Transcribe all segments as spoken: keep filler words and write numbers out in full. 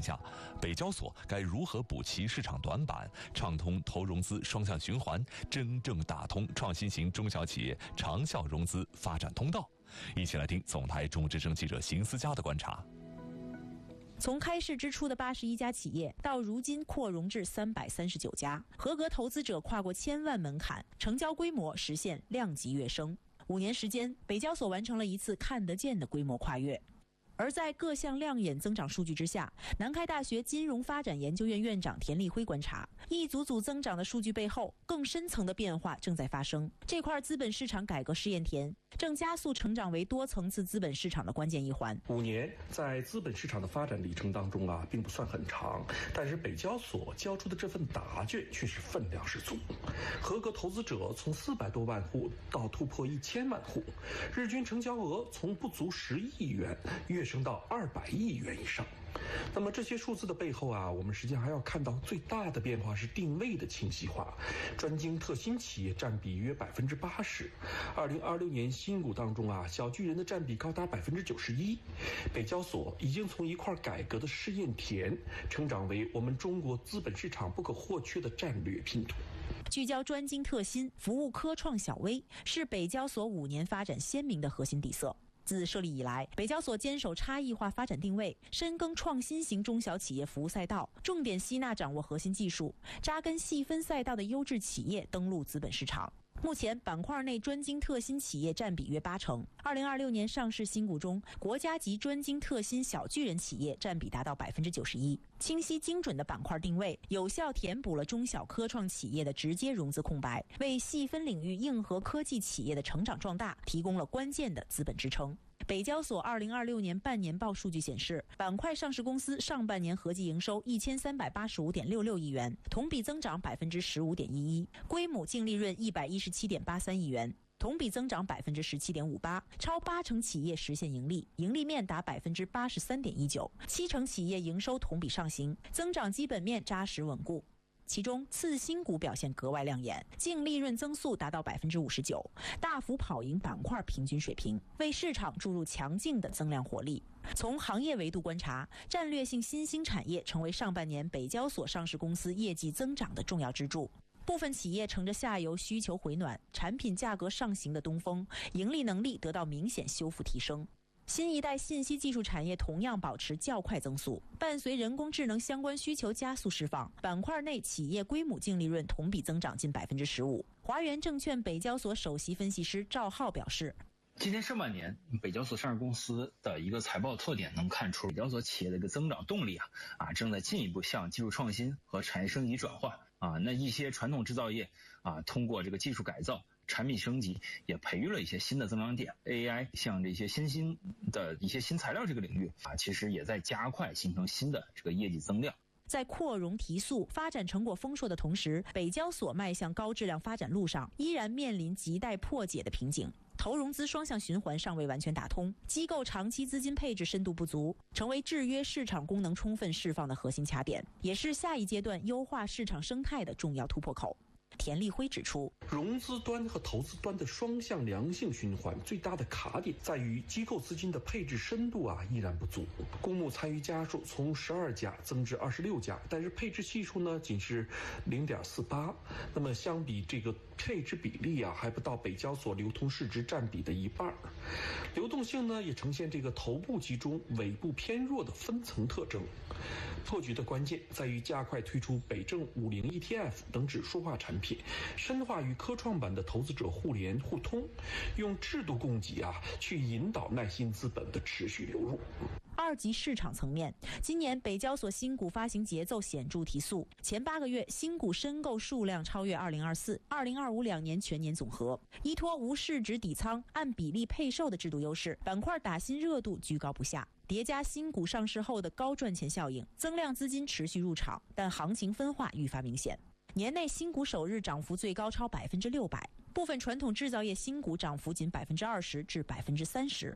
下，北交所该如何补齐市场短板，畅通投融资双向循环，真正打通创新型中小企业长效融资发展通道？一起来听总台中之声记者邢思佳的观察。 从开市之初的八十一家企业，到如今扩容至三百三十九家，合格投资者跨过千万门槛，成交规模实现量级跃升。五年时间，北交所完成了一次看得见的规模跨越。而在各项亮眼增长数据之下，南开大学金融发展研究院院长田立辉观察，一组组增长的数据背后，更深层的变化正在发生。这块资本市场改革试验田正加速成长为多层次资本市场的关键一环。 五年在资本市场的发展里程当中啊，并不算很长，但是北交所交出的这份答卷却是分量十足。合格投资者从四百多万户到突破一千万户，日均成交额从不足十亿元跃升到二百亿元以上。那么这些数字的背后啊，我们实际上还要看到最大的变化是定位的清晰化，专精特新企业占比约百分之八十。二零二六年新股当中啊，小巨人的占比高达百分之九十一。北交所已经从一块改革的试验田，成长为我们中国资本市场不可或缺的战略拼图。 聚焦专精特新，服务科创小微，是北交所五年发展鲜明的核心底色。自设立以来，北交所坚守差异化发展定位，深耕创新型中小企业服务赛道，重点吸纳掌握核心技术，扎根细分赛道的优质企业登陆资本市场。目前板块内专精特新企业占比约八成。二零二六年上市新股中，国家级专精特新小巨人企业占比达到百分之九十一。清晰精准的板块定位，有效填补了中小科创企业的直接融资空白，为细分领域硬核科技企业的成长壮大提供了关键的资本支撑。北交所二零二六年半年报数据显示，板块上市公司上半年合计营收一千三百八十五点六六亿元，同比增长百分之十五点一一，归母净利润一百一十七点八三亿元，同比增长百分之十七点五八，超八成企业实现盈利，盈利面达百分之八十三点一九，七成企业营收同比上行，增长基本面扎实稳固。其中次新股表现格外亮眼，净利润增速达到百分之五十九，大幅跑赢板块平均水平，为市场注入强劲的增量活力。从行业维度观察，战略性新兴产业成为上半年北交所上市公司业绩增长的重要支柱。部分企业乘着下游需求回暖、产品价格上行的东风，盈利能力得到明显修复提升。新一代信息技术产业同样保持较快增速，伴随人工智能相关需求加速释放，板块内企业归母净利润同比增长近百分之十五。华源证券北交所首席分析师赵浩表示， 今年上半年北交所上市公司的一个财报特点能看出北交所企业的一个增长动力啊啊正在进一步向技术创新和产业升级转换啊。那一些传统制造业啊通过这个技术改造、产品升级，也培育了一些新的增长点。A I 像这些新兴的一些新材料这个领域啊，其实也在加快形成新的这个业绩增量。 在扩容提速、发展成果丰硕的同时，北交所迈向高质量发展路上依然面临亟待破解的瓶颈。投融资双向循环尚未完全打通，机构长期资金配置深度不足，成为制约市场功能充分释放的核心卡点，也是下一阶段优化市场生态的重要突破口。田立辉指出， 融资端和投资端的双向良性循环最大的卡点在于机构资金的配置深度啊依然不足，公募参与家数从十二家增至二十六家，但是配置系数呢仅是零点四八，那么相比这个配置比例啊还不到北交所流通市值占比的一半，流动性呢也呈现这个头部集中、尾部偏弱的分层特征。破局的关键在于加快推出北证五零 E T F 等指数化产品，深化与科创板的投资者互联互通，用制度供给啊去引导耐心资本的持续流入。 二级市场层面，今年北交所新股发行节奏显著提速，前八个月新股申购数量超越二零二四、二零二五两年全年总和。依托无市值底仓、按比例配售的制度优势，板块打新热度居高不下。叠加新股上市后的高赚钱效应，增量资金持续入场，但行情分化愈发明显。年内新股首日涨幅最高超百分之六百，部分传统制造业新股涨幅仅百分之二十至百分之三十。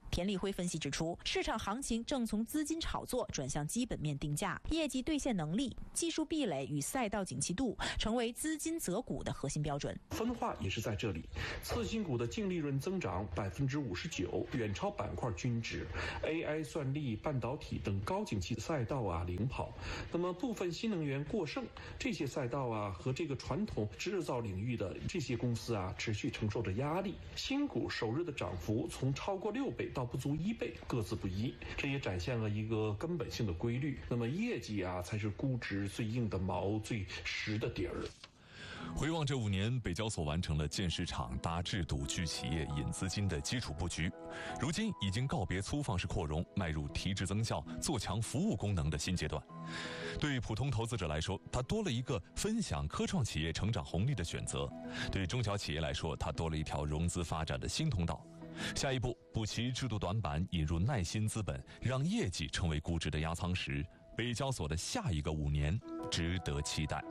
田立辉分析指出，市场行情正从资金炒作转向基本面定价，业绩兑现能力、技术壁垒与赛道景气度成为资金择股的核心标准。 分化也是在这里，次新股的净利润增长百分之五十九，远超板块均值。A I、算力、半导体等高景气赛道啊领跑，那么部分新能源过剩，这些赛道啊和这个传统制造领域的这些公司啊持续承受着压力。新股首日的涨幅从超过六倍到不足一倍，各自不一，这也展现了一个根本性的规律。那么业绩啊才是估值最硬的毛、最实的底儿。 回望这五年，北交所完成了建市场、搭制度、聚企业、引资金的基础布局，如今已经告别粗放式扩容，迈入提质增效、做强服务功能的新阶段。对普通投资者来说，它多了一个分享科创企业成长红利的选择；对中小企业来说，它多了一条融资发展的新通道。下一步，补齐制度短板，引入耐心资本，让业绩成为估值的压舱石。北交所的下一个五年值得期待。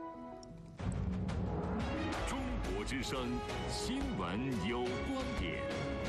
中国之声新闻有观点。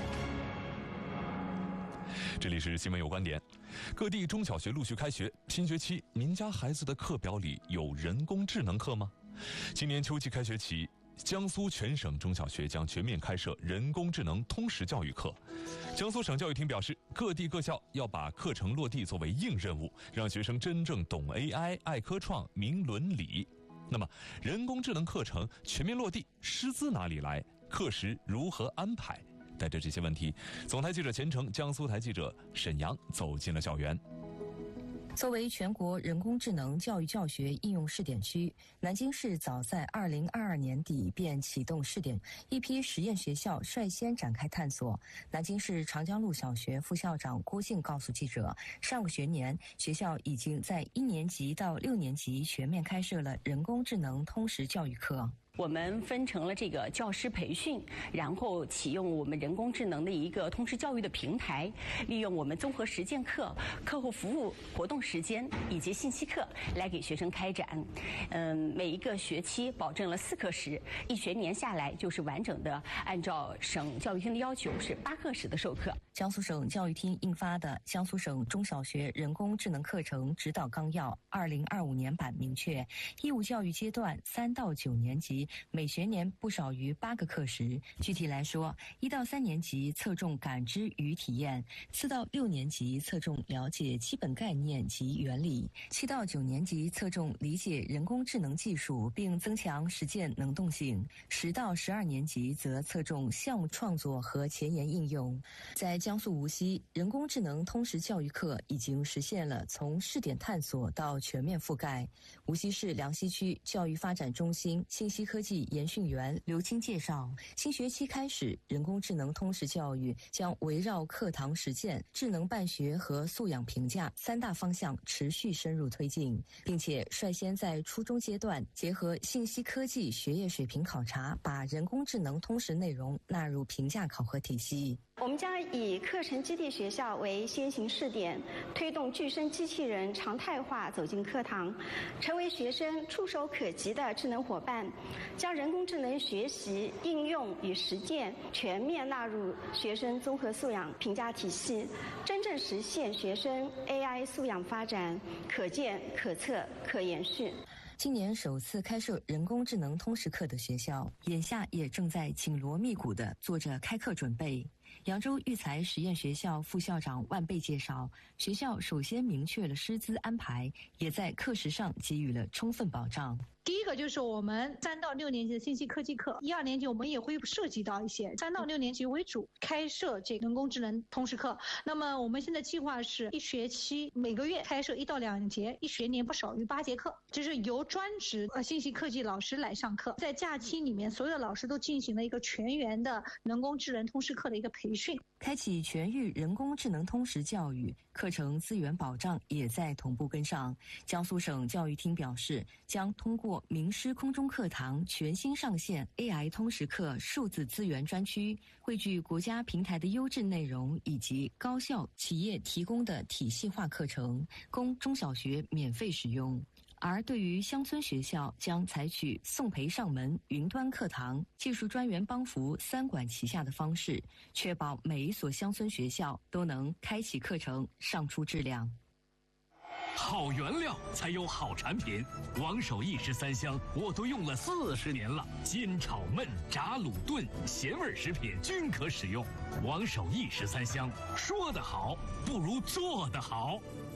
这里是新闻有观点。各地中小学陆续开学，新学期您家孩子的课表里有人工智能课吗？今年秋季开学起，江苏全省中小学将全面开设人工智能通识教育课。江苏省教育厅表示，各地各校要把课程落地作为硬任务，让学生真正懂 A I、爱科创、明伦理。那么，人工智能课程全面落地，师资哪里来？课时如何安排？带着这些问题，总台记者钱程、江苏台记者沈阳走进了校园。 作为全国人工智能教育教学应用试点区，南京市早在二零二二年底便启动试点，一批实验学校率先展开探索。南京市长江路小学副校长郭静告诉记者，上个学年学校已经在一年级到六年级全面开设了人工智能通识教育课。 我们分成了这个教师培训，然后启用我们人工智能的一个通识教育的平台，利用我们综合实践课、课后服务活动时间以及信息课来给学生开展。嗯，每一个学期保证了四课时，一学年下来就是完整的按照省教育厅的要求是八课时的授课。 江苏省教育厅印发的《江苏省中小学人工智能课程指导纲要》二零二五年版明确，义务教育阶段三到九年级每学年不少于八个课时。具体来说，一到三年级侧重感知与体验，四到六年级侧重了解基本概念及原理，七到九年级侧重理解人工智能技术并增强实践能动性，十到十二年级则侧重项目创作和前沿应用。在江苏无锡，人工智能通识教育课已经实现了从试点探索到全面覆盖。无锡市梁溪区教育发展中心信息科技研训员刘青介绍，新学期开始，人工智能通识教育将围绕课堂实践、智能办学和素养评价三大方向持续深入推进，并且率先在初中阶段结合信息科技学业水平考察，把人工智能通识内容纳入评价考核体系。 我们将以课程基地学校为先行试点，推动具身机器人常态化走进课堂，成为学生触手可及的智能伙伴，将人工智能学习应用与实践全面纳入学生综合素养评价体系，真正实现学生 A I 素养发展可见、可测、可延续。 今年首次开设人工智能通识课的学校，眼下也正在紧锣密鼓地做着开课准备。扬州育才实验学校副校长万贝介绍，学校首先明确了师资安排，也在课时上给予了充分保障。 第一个就是我们三到六年级的信息科技课，一二年级我们也会涉及到一些，三到六年级为主开设这个人工智能通识课。那么我们现在计划是一学期每个月开设一到两节，一学年不少于八节课，就是由专职呃信息科技老师来上课。在假期里面，所有的老师都进行了一个全员的人工智能通识课的一个培训， 开启全域人工智能通识教育，课程资源保障也在同步跟上。江苏省教育厅表示，将通过名师空中课堂全新上线 A I 通识课数字资源专区，汇聚国家平台的优质内容以及高校企业提供的体系化课程，供中小学免费使用。 而对于乡村学校，将采取送培上门、云端课堂、技术专员帮扶三管齐下的方式，确保每一所乡村学校都能开启课程，上出质量。 好原料才有好产品，王守义十三香我都用了四十年了，煎炒焖炸卤炖咸味食品均可使用。王守义十三香，说得好不如做得好。